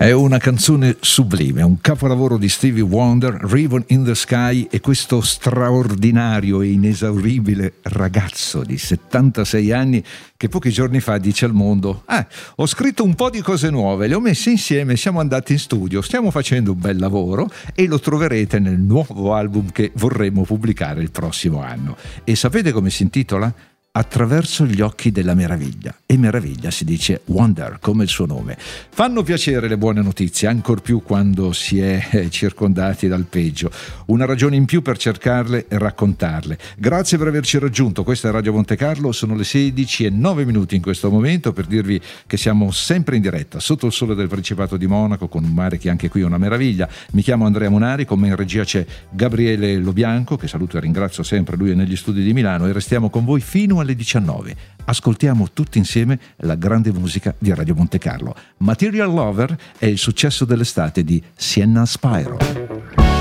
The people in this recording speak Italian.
È una canzone sublime, un capolavoro di Stevie Wonder, Ribbon in the Sky, e questo straordinario e inesauribile ragazzo di 76 anni che pochi giorni fa dice al mondo: ho scritto un po' di cose nuove, le ho messe insieme, siamo andati in studio, stiamo facendo un bel lavoro e lo troverete nel nuovo album che vorremmo pubblicare il prossimo anno. E sapete come si intitola? Attraverso gli occhi della meraviglia. E meraviglia si dice wonder, come il suo nome. Fanno piacere le buone notizie, ancor più quando si è circondati dal peggio. Una ragione in più per cercarle e raccontarle. Grazie per averci raggiunto. Questa è Radio Monte Carlo, sono le 16:09 in questo momento, per dirvi che siamo sempre in diretta sotto il sole del Principato di Monaco, con un mare che anche qui è una meraviglia. Mi chiamo Andrea Munari, con me in regia c'è Gabriele Lobianco, che saluto e ringrazio sempre, lui è negli studi di Milano, e restiamo con voi fino alle 19. Ascoltiamo tutti insieme la grande musica di Radio Monte Carlo. Material Lover è il successo dell'estate di Sienna Spyro.